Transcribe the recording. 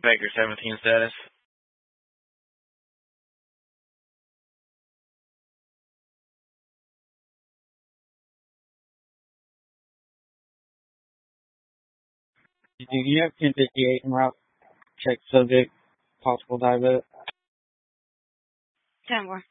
Vector 17 status. Do you have 1058 en route? Check subject, possible divert. 10-4.